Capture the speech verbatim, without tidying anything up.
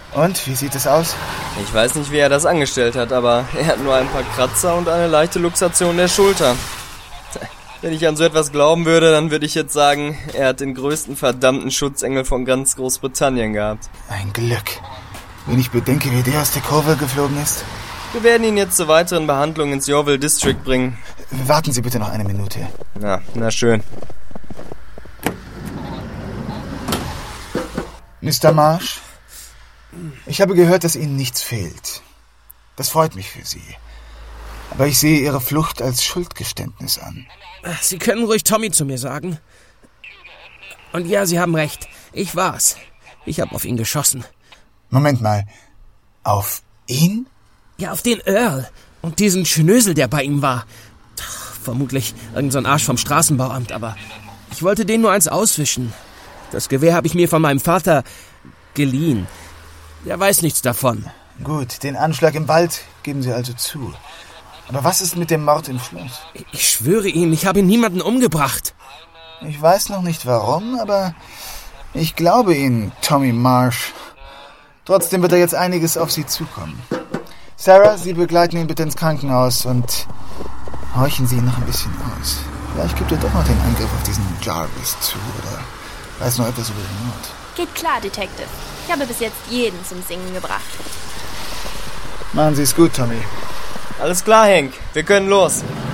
Und, wie sieht es aus? Ich weiß nicht, wie er das angestellt hat, aber er hat nur ein paar Kratzer und eine leichte Luxation der Schulter. Wenn ich an so etwas glauben würde, dann würde ich jetzt sagen, er hat den größten verdammten Schutzengel von ganz Großbritannien gehabt. Ein Glück. Wenn ich bedenke, wie der aus der Kurve geflogen ist. Wir werden ihn jetzt zur weiteren Behandlung ins Yeovil District bringen. Warten Sie bitte noch eine Minute. Na, na schön. Mister Marsh? Ich habe gehört, dass Ihnen nichts fehlt. Das freut mich für Sie. Aber ich sehe Ihre Flucht als Schuldgeständnis an. Sie können ruhig Tommy zu mir sagen. Und ja, Sie haben recht. Ich war's. Ich habe auf ihn geschossen. Moment mal. Auf ihn? Ja, auf den Earl. Und diesen Schnösel, der bei ihm war. Vermutlich irgend so ein Arsch vom Straßenbauamt, aber ich wollte den nur eins auswischen. Das Gewehr habe ich mir von meinem Vater geliehen. Der weiß nichts davon. Gut, den Anschlag im Wald geben Sie also zu. Aber was ist mit dem Mord im Schloss? Ich schwöre Ihnen, ich habe niemanden umgebracht. Ich weiß noch nicht warum, aber ich glaube Ihnen, Tommy Marsh. Trotzdem wird da jetzt einiges auf Sie zukommen. Sarah, Sie begleiten ihn bitte ins Krankenhaus und horchen Sie ihn noch ein bisschen aus. Vielleicht gibt er doch noch den Angriff auf diesen Jarvis zu oder weiß noch etwas über den Mord. Geht klar, Detective. Ich habe bis jetzt jeden zum Singen gebracht. Machen Sie es gut, Tommy. Alles klar, Hank. Wir können los.